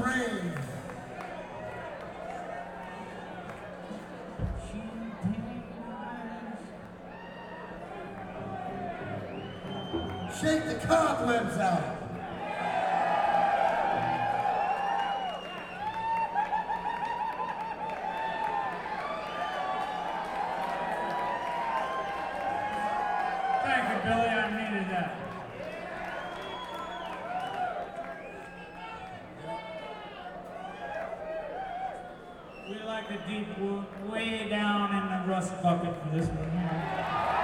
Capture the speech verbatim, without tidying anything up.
rain. Shake the cobwebs out. Thank you, Billy. I needed that. We like to deep way down in the rust bucket for this one.